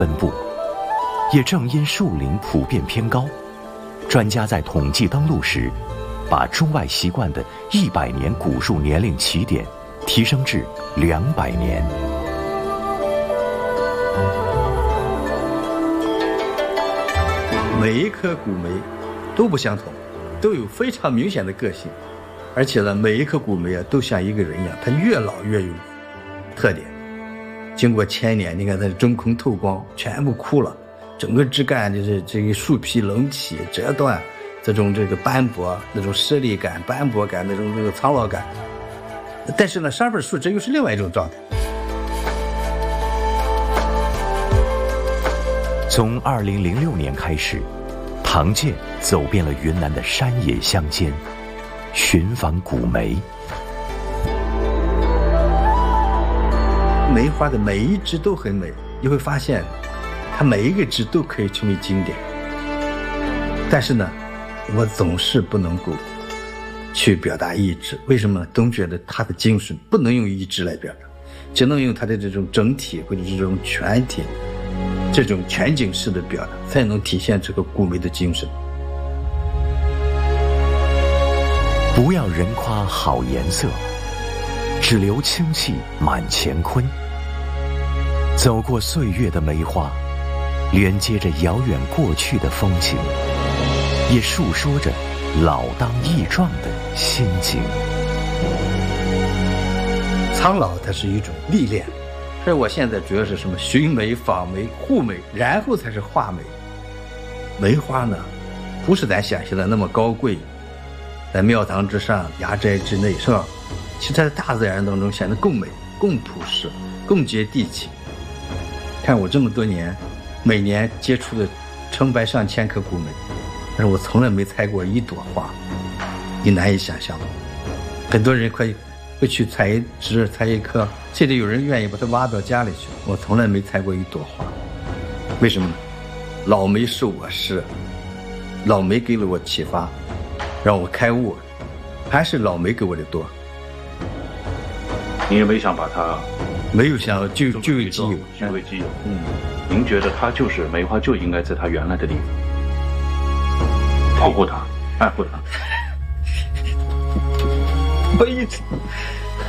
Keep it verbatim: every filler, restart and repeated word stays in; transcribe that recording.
分布。也正因树龄普遍偏高，专家在统计登陆时，把中外习惯的一百年古树年龄起点提升至两百年。 每一棵古梅都不相同，都有非常明显的个性，而且呢，每一棵古梅啊，都像一个人一样，它越老越有特点。经过千年，你看它中空透光，全部枯了，整个枝干就是这个树皮隆起折断，这种这个斑驳，那种颗粒感、斑驳感，那种这个苍老感。但是呢，上边树枝又是另外一种状态。 从二零零六年开始，唐建走遍了云南的山野乡间，寻访古梅。 梅花的每一枝都很美，你会发现，它每一个枝都可以成为经典。但是呢，我总是不能够去表达一枝，为什么呢？总觉得它的精神不能用一枝来表达，只能用它的这种整体或者这种全体。这种全景式的表达才能体现这个古梅的精神。 不要人夸好颜色，只留清气满乾坤。走过岁月的梅花，连接着遥远过去的风情，也述说着老当益壮的心境。 苍老它是一种历练，所以我现在主要是什么？寻梅、访梅、护梅，然后才是画梅。梅花呢，不是咱想象的那么高贵，在庙堂之上、雅斋之内，是吧？其实在大自然当中显得更美、更朴实、更接地气。看我这么多年，每年接触的成百上千棵古梅，但是我从来没采过一朵花，你难以想象。很多人会会去采一枝、采一棵，甚至有人愿意把它挖到家里去。我从来没采过一朵花，为什么呢？老梅是我师，老梅给了我启发，让我开悟，还是老梅给我的多。 您也没想把它， 没有想就就为己有， 据为己有。 嗯， 您觉得它就是梅花，就应该在它原来的地方，保护它，爱护它。 我一直